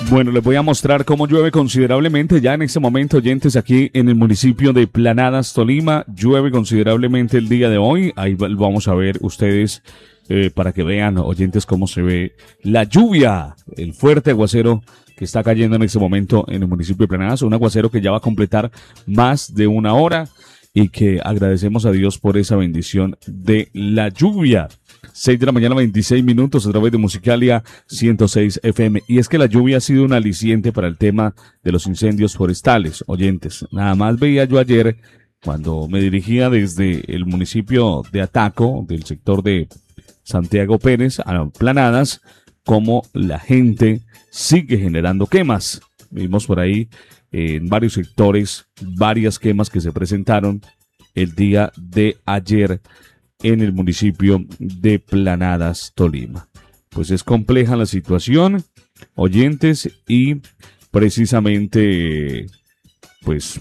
Bueno, les voy a mostrar cómo llueve considerablemente ya en este momento, oyentes, aquí en el municipio de Planadas, Tolima. Llueve considerablemente el día de hoy. Ahí vamos a ver ustedes, para que vean, oyentes, cómo se ve la lluvia, el fuerte aguacero que está cayendo en este momento en el municipio de Planadas. Un aguacero que ya va a completar más de una hora y que agradecemos a Dios por esa bendición de la lluvia. 6 de la mañana, 26 minutos a través de Musicalia 106 FM. Y es que la lluvia ha sido un aliciente para el tema de los incendios forestales, oyentes. Nada más veía yo ayer, cuando me dirigía desde el municipio de Ataco, del sector de Santiago Pérez, a Planadas, cómo la gente sigue generando quemas. Vimos por ahí en varios sectores varias quemas que se presentaron el día de ayer en el municipio de Planadas, Tolima. Pues es compleja la situación, oyentes, y precisamente, pues,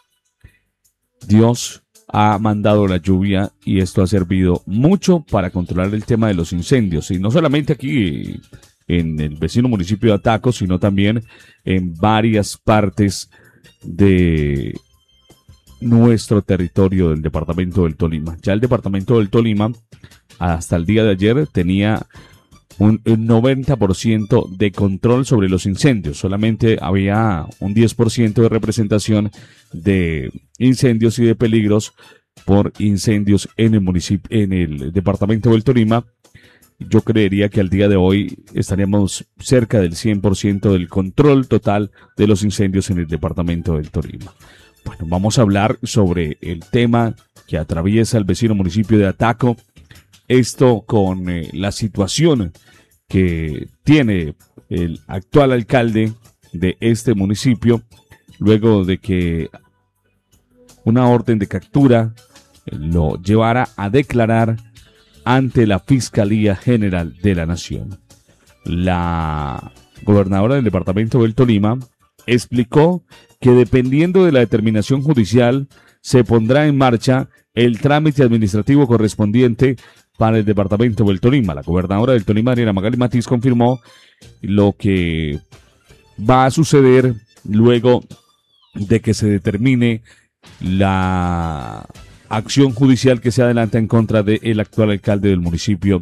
Dios ha mandado la lluvia y esto ha servido mucho para controlar el tema de los incendios. Y no solamente aquí en el vecino municipio de Ataco, sino también en varias partes de nuestro territorio del departamento del Tolima. Ya el departamento del Tolima, hasta el día de ayer, tenía un 90% de control sobre los incendios. Solamente había un 10% de representación de incendios y de peligros por incendios en el municipio, en el departamento del Tolima. Yo creería que al día de hoy estaríamos cerca del 100% del control total de los incendios en el departamento del Tolima. Bueno, vamos a hablar sobre el tema que atraviesa el vecino municipio de Ataco. Esto con la situación que tiene el actual alcalde de este municipio, luego de que una orden de captura lo llevara a declarar ante la Fiscalía General de la Nación. La gobernadora del departamento del Tolima explicó que dependiendo de la determinación judicial se pondrá en marcha el trámite administrativo correspondiente para el departamento del Tolima. La gobernadora del Tolima, Ariana Magali Matiz, confirmó lo que va a suceder luego de que se determine la acción judicial que se adelanta en contra del actual alcalde del municipio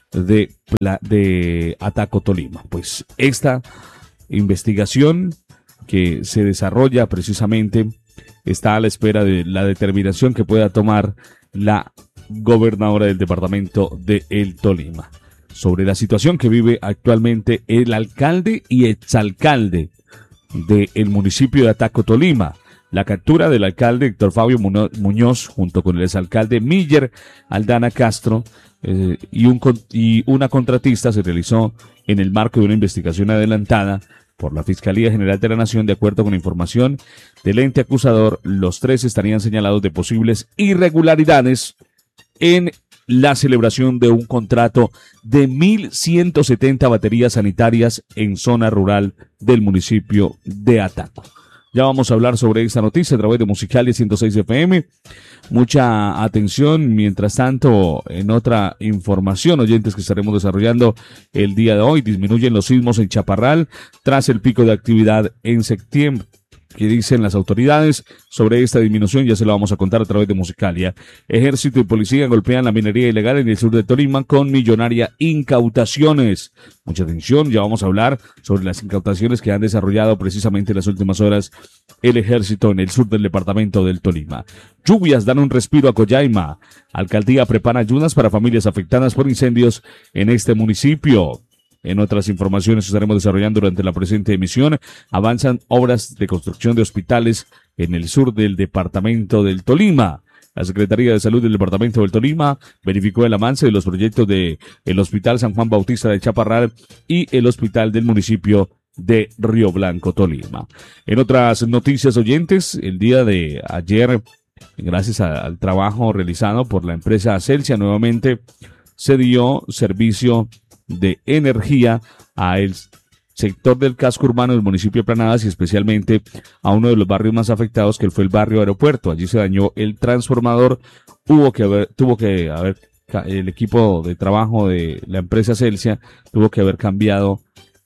de Ataco, Tolima. Pues esta investigación que se desarrolla precisamente está a la espera de la determinación que pueda tomar la gobernadora del departamento de El Tolima sobre la situación que vive actualmente el alcalde y exalcalde del municipio de Ataco, Tolima. La captura del alcalde Héctor Fabio Muñoz junto con el exalcalde Miller Aldana Castro y una contratista se realizó en el marco de una investigación adelantada por la Fiscalía General de la Nación. De acuerdo con información del ente acusador, los tres estarían señalados de posibles irregularidades en la celebración de un contrato de 1.170 baterías sanitarias en zona rural del municipio de Ataco. Ya vamos a hablar sobre esta noticia a través de Musicalia 106 FM. Mucha atención. Mientras tanto, en otra información, oyentes, que estaremos desarrollando el día de hoy, disminuyen los sismos en Chaparral tras el pico de actividad en septiembre. ¿Qué dicen las autoridades sobre esta disminución? Ya se lo vamos a contar a través de Musicalia. Ejército y policía golpean la minería ilegal en el sur de Tolima con millonaria incautaciones. Mucha atención, ya vamos a hablar sobre las incautaciones que han desarrollado precisamente en las últimas horas el ejército en el sur del departamento del Tolima. Lluvias dan un respiro a Collaima. Alcaldía prepara ayudas para familias afectadas por incendios en este municipio. En otras informaciones que estaremos desarrollando durante la presente emisión, avanzan obras de construcción de hospitales en el sur del departamento del Tolima. La Secretaría de Salud del departamento del Tolima verificó el avance de los proyectos de el Hospital San Juan Bautista de Chaparral y el Hospital del municipio de Río Blanco, Tolima. En otras noticias, oyentes, el día de ayer, gracias al trabajo realizado por la empresa Celsia, nuevamente se dio servicio de energía a el sector del casco urbano del municipio de Planadas y especialmente a uno de los barrios más afectados, que fue el barrio Aeropuerto. Allí se dañó el transformador, tuvo que haber el equipo de trabajo de la empresa Celsia tuvo que haber cambiado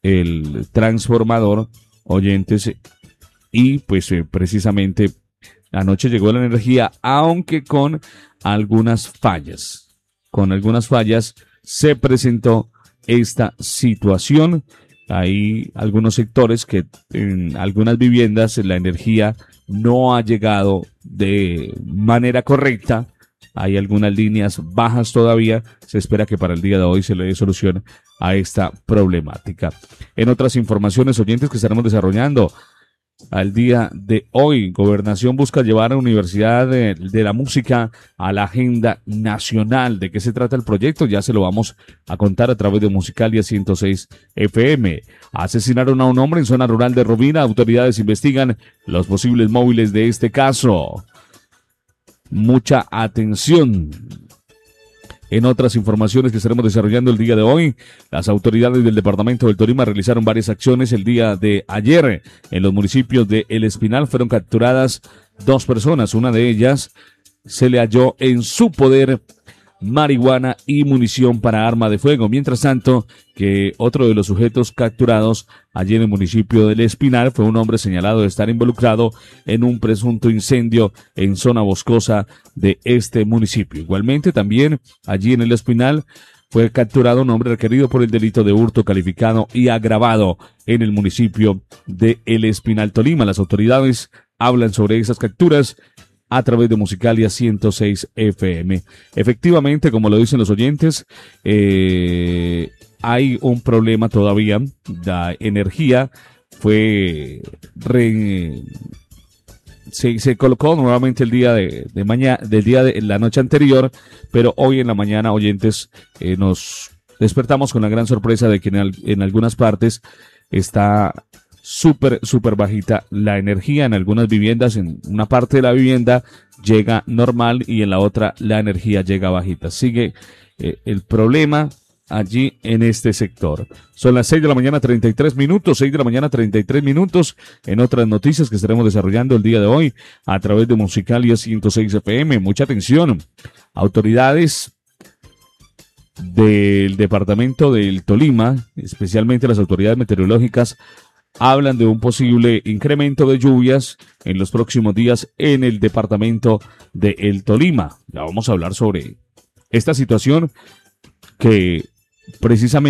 el transformador, oyentes, y pues precisamente anoche llegó la energía, aunque con algunas fallas. Con algunas fallas se presentó esta situación. Hay algunos sectores que en algunas viviendas la energía no ha llegado de manera correcta. Hay algunas líneas bajas todavía. Se espera que para el día de hoy se le dé solución a esta problemática. En otras informaciones, oyentes, que estaremos desarrollando al día de hoy, Gobernación busca llevar a la Universidad de la Música a la agenda nacional. ¿De qué se trata el proyecto? Ya se lo vamos a contar a través de Musicalia 106 FM. Asesinaron a un hombre en zona rural de Rovira. Autoridades investigan los posibles móviles de este caso. Mucha atención. En otras informaciones que estaremos desarrollando el día de hoy, las autoridades del departamento del Tolima realizaron varias acciones el día de ayer. En los municipios de El Espinal fueron capturadas 2 personas. Una de ellas se le halló en su poder marihuana y munición para arma de fuego. Mientras tanto, que otro de los sujetos capturados allí en el municipio del Espinal fue un hombre señalado de estar involucrado en un presunto incendio en zona boscosa de este municipio. Igualmente, también allí en el Espinal fue capturado un hombre requerido por el delito de hurto calificado y agravado en el municipio de El Espinal, Tolima. Las autoridades hablan sobre esas capturas a través de Musicalia 106 FM. Efectivamente, como lo dicen los oyentes, hay un problema todavía. La energía se colocó nuevamente el día de la noche anterior, pero hoy en la mañana, oyentes, nos despertamos con la gran sorpresa de que en algunas partes está súper bajita la energía. En algunas viviendas, en una parte de la vivienda llega normal y en la otra la energía llega bajita. Sigue el problema allí en este sector. Son las 6 de la mañana 33 minutos, 6 de la mañana 33 minutos. En otras noticias que estaremos desarrollando el día de hoy a través de Musicalia 106 FM. Mucha atención. Autoridades del departamento del Tolima, especialmente las autoridades meteorológicas, hablan de un posible incremento de lluvias en los próximos días en el departamento de El Tolima. Ya vamos a hablar sobre esta situación que precisamente